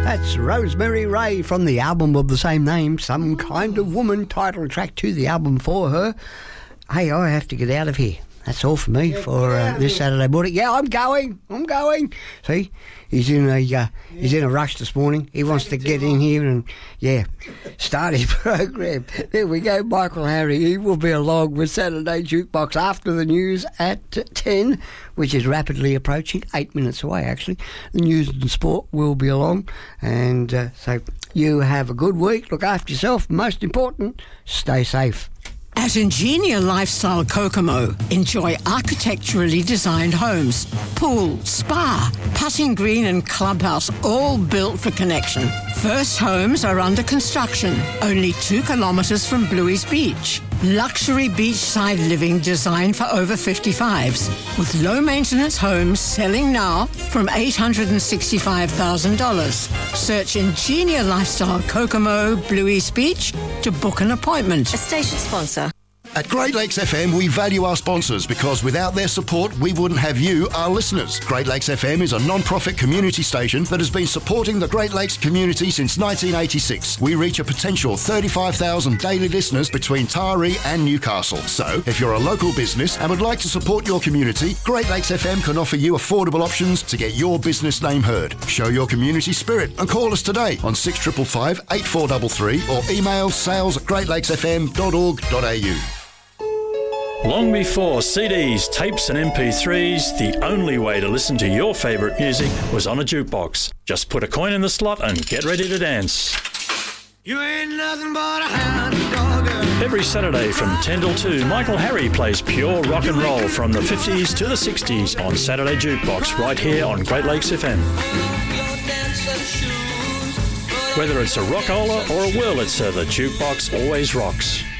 That's Rosemary Ray from the album of the same name, Some Kind of Woman, title track to the album for her. Hey, I have to get out of here. That's all for me for this Saturday morning. Yeah, I'm going. See, he's in a rush this morning. He wants to get in here and start his program. There we go, Michael Harry. He will be along with Saturday Jukebox after the news at 10, which is rapidly approaching, 8 minutes away actually. The news and sport will be along, and so you have a good week. Look after yourself. Most important, stay safe. At Ingenia Lifestyle Kokomo, enjoy architecturally designed homes, pool, spa, putting green and clubhouse, all built for connection. First homes are under construction, only 2 kilometres from Bluey's Beach. Luxury beachside living designed for over 55s, with low-maintenance homes selling now from $865,000. Search Ingenia Lifestyle Kokomo, Bluey's Beach to book an appointment. A station sponsor. At Great Lakes FM, we value our sponsors because without their support, we wouldn't have you, our listeners. Great Lakes FM is a non-profit community station that has been supporting the Great Lakes community since 1986. We reach a potential 35,000 daily listeners between Taree and Newcastle. So, if you're a local business and would like to support your community, Great Lakes FM can offer you affordable options to get your business name heard. Show your community spirit and call us today on 6555 8433 or email sales@greatlakesfm.org.au. Long before CDs, tapes and MP3s, the only way to listen to your favourite music was on a jukebox. Just put a coin in the slot and get ready to dance. You ain't nothing but a hound dog. Every Saturday from 10 till 2, Michael Harry plays pure rock and roll from the 50s to the 60s on Saturday Jukebox right here on Great Lakes FM. Whether it's a rockola or a Wurlitzer, the jukebox always rocks.